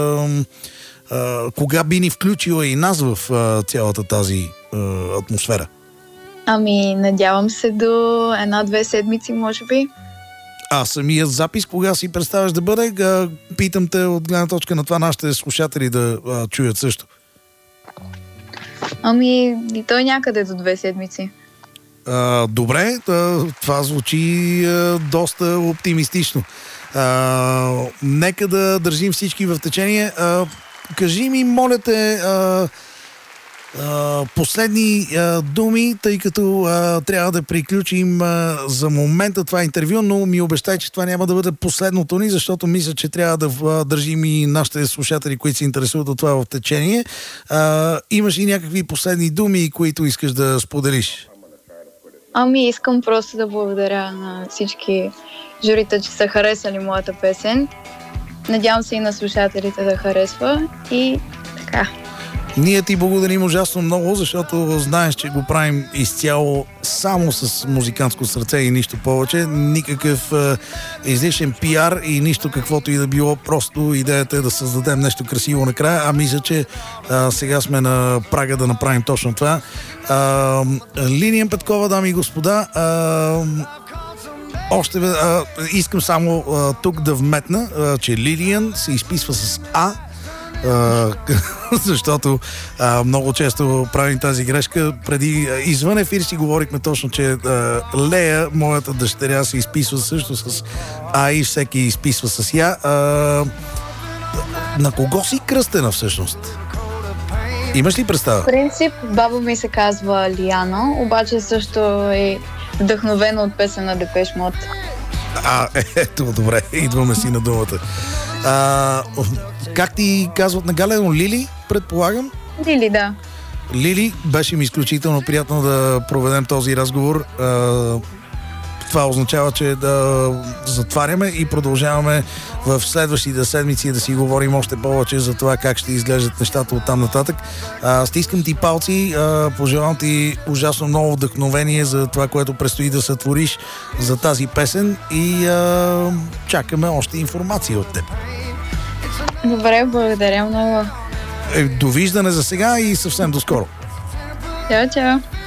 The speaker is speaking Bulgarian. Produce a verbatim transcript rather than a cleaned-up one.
а, кога би ни включила и нас в а, цялата тази а, атмосфера? Ами, надявам се до една-две седмици, може би. А самият запис, кога си представяш да бъде? А, питам те от гледна точка на това нашите слушатели да а, чуят също. Ами, и той някъде до две седмици. А, добре, това звучи а, доста оптимистично. А, нека да държим всички в течение. А, кажи ми, моля те, а, а, последни а, думи, тъй като а, трябва да приключим а, за момента това интервю, но ми обещай, че това няма да бъде последното ни, защото мисля, че трябва да а, държим и нашите слушатели, които се интересуват от това в течение. А, имаш ли някакви последни думи, които искаш да споделиш? Ами, искам просто да благодаря на всички журита, че са харесали моята песен. Надявам се и на слушателите да харесва и така. Ние ти благодарим ужасно много, защото знаеш, че го правим изцяло само с музикантско сърце и нищо повече. Никакъв е, излишен пиар и нищо каквото и да било. Просто идеята е да създадем нещо красиво накрая. А мисля, че а, сега сме на прага да направим точно това. А, Лилиян Петкова, дами и господа, а, още а, искам само а, тук да вметна, а, че Лилиян се изписва с А, Uh, защото uh, много често правим тази грешка. Преди uh, извън ефир си говорихме точно, че uh, Лея, моята дъщеря, се изписва също с А и всеки изписва с Я. Uh, на кого си кръстена всъщност? Имаш ли представа? В принцип, баба ми се казва Лиана, обаче също е вдъхновена от песен на Депеш Мод. А, ето, добре, идваме си на думата. А, как ти казват на галено? Лили, предполагам? Лили, да. Лили, беше ми изключително приятно да проведем този разговор. А, това означава, че да затваряме и продължаваме в следващите седмици да си говорим още повече за това как ще изглеждат нещата от там нататък. А, стискам ти палци, а, пожелавам ти ужасно много вдъхновение за това, което предстои да сътвориш за тази песен и а, чакаме още информация от теб. Добре, благодаря много. Е, довиждане за сега и съвсем до скоро. Чао, чао.